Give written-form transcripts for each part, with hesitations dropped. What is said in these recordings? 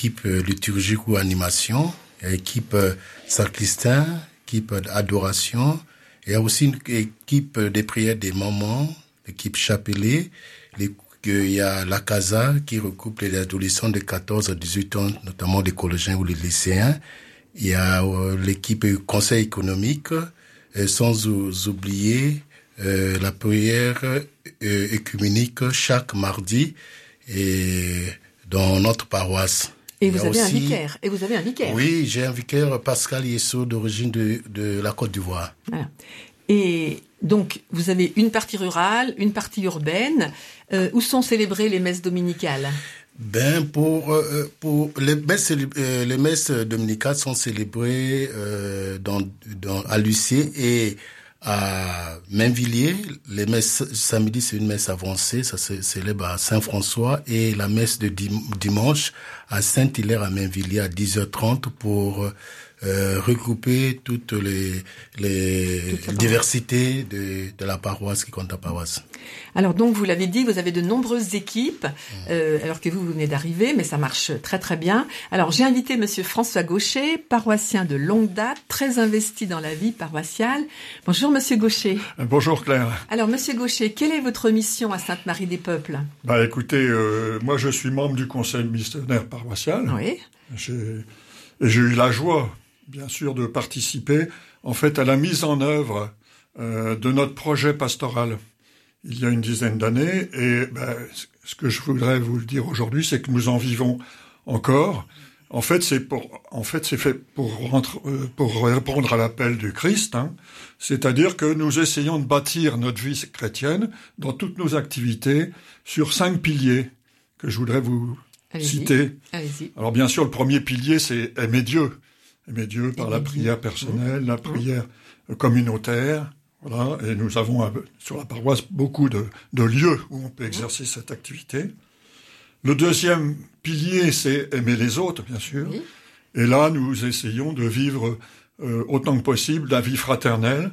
équipe liturgique ou animation, il y a équipe sacristain, équipe adoration, il y a aussi une équipe des prières des mamans, l'équipe chapelet, il y a la CASA qui recoupe les adolescents de 14 à 18 ans, notamment les collégiens ou les lycéens. Il y a l'équipe conseil économique, sans oublier la prière œcuménique chaque mardi dans notre paroisse. Et vous avez un vicaire. Oui, j'ai un vicaire, Pascal Yesso, d'origine de la Côte d'Ivoire. Voilà. Et donc, vous avez une partie rurale, une partie urbaine. Où sont célébrées les messes dominicales? Pour les messes dominicales sont célébrées à Lucier et à Mainvilliers. Les messes samedi, c'est une messe avancée, ça se célèbre à Saint-François, et la messe de dimanche à Saint-Hilaire à Mainvilliers à 10h30 pour regrouper toutes les diversités de la paroisse qui compte la paroisse. Alors donc, vous l'avez dit, vous avez de nombreuses équipes, alors que vous venez d'arriver, mais ça marche très très bien. Alors j'ai invité Monsieur François Gaucher, paroissien de longue date, très investi dans la vie paroissiale. Bonjour Monsieur Gaucher. Bonjour Claire. Alors Monsieur Gaucher, quelle est votre mission à Sainte-Marie-des-Peuples? Écoutez, moi je suis membre du conseil missionnaire paroissial. Oui. J'ai eu la joie, bien sûr, de participer en fait à la mise en œuvre de notre projet pastoral il y a une dizaine d'années, et ce que je voudrais vous dire aujourd'hui, c'est que nous en vivons encore. En fait, c'est fait pour répondre à l'appel du Christ, c'est-à-dire que nous essayons de bâtir notre vie chrétienne dans toutes nos activités sur 5 piliers que je voudrais vous citer. Allez-y. Alors bien sûr, le premier pilier, c'est aimer Dieu. Aimer Dieu par la prière personnelle, la prière communautaire. Voilà, et nous avons sur la paroisse beaucoup de lieux où on peut exercer cette activité. Le deuxième pilier, c'est aimer les autres, bien sûr. Oui. Et là, nous essayons de vivre autant que possible la vie fraternelle.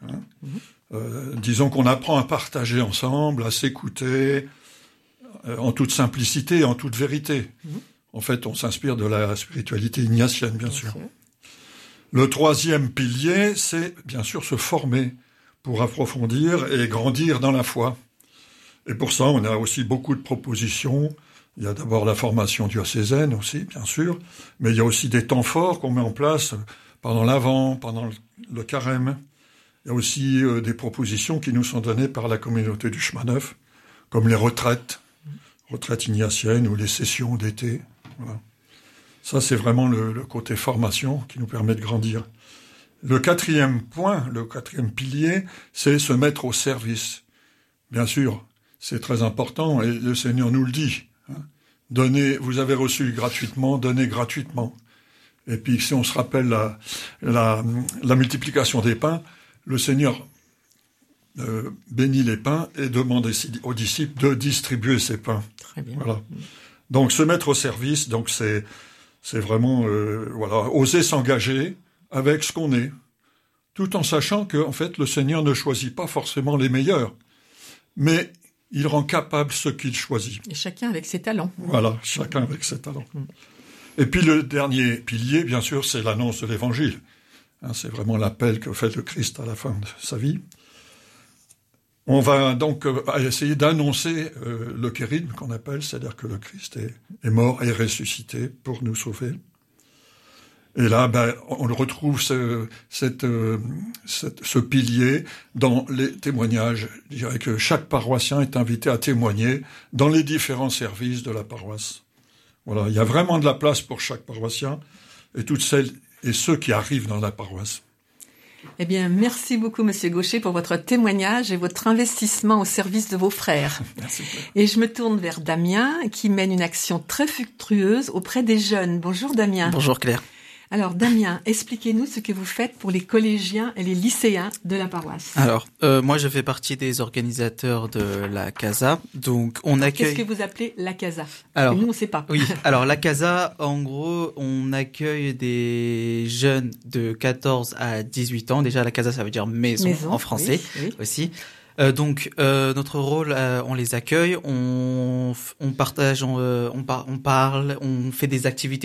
Disons qu'on apprend à partager ensemble, à s'écouter, en toute simplicité, en toute vérité. En fait, on s'inspire de la spiritualité ignatienne, bien sûr. Le troisième pilier, c'est bien sûr se former pour approfondir et grandir dans la foi. Et pour ça, on a aussi beaucoup de propositions. Il y a d'abord la formation diocésaine aussi, bien sûr, mais il y a aussi des temps forts qu'on met en place pendant l'Avent, pendant le Carême. Il y a aussi des propositions qui nous sont données par la communauté du Chemin Neuf, comme les retraites ignatiennes ou les sessions d'été. Voilà. Ça, c'est vraiment le côté formation qui nous permet de grandir. Le quatrième point, le quatrième pilier, c'est se mettre au service. Bien sûr, c'est très important et le Seigneur nous le dit. Donnez, vous avez reçu gratuitement, donnez gratuitement. Et puis, si on se rappelle la multiplication des pains, le Seigneur bénit les pains et demande aux disciples de distribuer ces pains. Très bien. Voilà. Donc, se mettre au service, donc c'est vraiment oser s'engager avec ce qu'on est, tout en sachant que en fait le Seigneur ne choisit pas forcément les meilleurs, mais il rend capable ceux qu'il choisit. Et chacun avec ses talents. Voilà, chacun avec ses talents. Et puis le dernier pilier, bien sûr, c'est l'annonce de l'Évangile. C'est vraiment l'appel que fait le Christ à la fin de sa vie. On va donc essayer d'annoncer le kérigme qu'on appelle, c'est-à-dire que le Christ est mort et ressuscité pour nous sauver. Et là, on retrouve ce pilier dans les témoignages. Je dirais que chaque paroissien est invité à témoigner dans les différents services de la paroisse. Voilà, il y a vraiment de la place pour chaque paroissien et toutes celles et ceux qui arrivent dans la paroisse. Eh bien, merci beaucoup, Monsieur Gaucher, pour votre témoignage et votre investissement au service de vos frères. Merci. Et je me tourne vers Damien, qui mène une action très fructueuse auprès des jeunes. Bonjour, Damien. Bonjour, Claire. Alors Damien, expliquez-nous ce que vous faites pour les collégiens et les lycéens de la paroisse. Alors, moi je fais partie des organisateurs de la CASA, donc on accueille... Qu'est-ce que vous appelez la CASA? Alors, nous on ne sait pas. Oui, alors la CASA, en gros, on accueille des jeunes de 14 à 18 ans. Déjà, la CASA, ça veut dire maison en français aussi. Donc notre rôle, on les accueille, on partage, on parle, on fait des activités